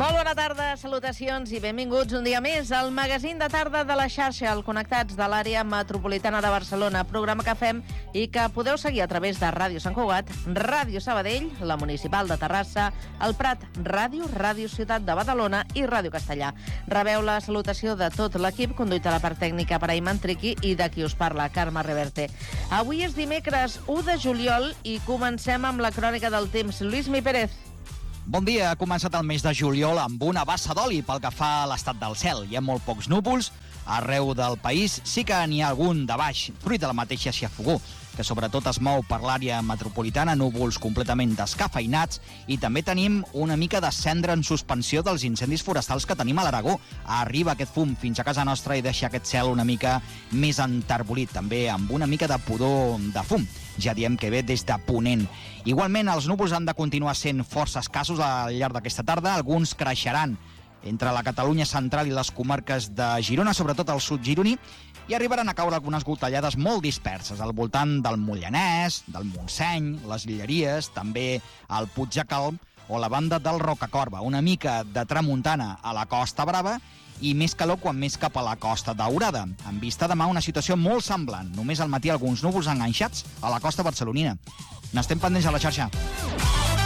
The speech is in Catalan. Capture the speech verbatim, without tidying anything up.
Molt bona tarda, salutacions i benvinguts un dia més al magazín de tarda de la xarxa, el Connectats de l'àrea metropolitana de Barcelona, programa que fem i que podeu seguir a través de Ràdio Sant Cugat, Ràdio Sabadell, la Municipal de Terrassa, el Prat Ràdio, Ràdio Ciutat de Badalona i Ràdio Castellà. Rebeu la salutació de tot l'equip, conduït a la part tècnica per Ayman Triqui i de qui us parla, Carme Reverte. Avui és dimecres u de juliol i comencem amb la crònica del temps. Lluís Mi Pérez. Bon dia, ha començat el mes de juliol amb una bassa d'oli pel que fa a l'estat del cel. Hi ha molt pocs núvols, arreu del país sí que n'hi ha algun de baix, fruit de la mateixa xafogó, que sobretot es mou per l'àrea metropolitana, núvols completament descafeinats, i també tenim una mica de cendra en suspensió dels incendis forestals que tenim a l'Aragó. Arriba aquest fum fins a casa nostra i deixa aquest cel una mica més enterbolit, també amb una mica de pudor de fum. Ja diem que ve des de Ponent. Igualment, els núvols han de continuar sent força escassos al llarg d'aquesta tarda. Alguns creixeran entre la Catalunya central i les comarques de Girona, sobretot al sud gironí, i arribaran a caure algunes gotellades molt disperses al voltant del Mollanès, del Montseny, les Guilleries, també al Puig de Calm o la banda del Rocacorba. Una mica de tramuntana a la Costa Brava i més calor quan més cap a la Costa Daurada. En vista demà una situació molt semblant. Només al matí alguns núvols enganxats a la costa barcelonina. N'estem pendents a la xarxa.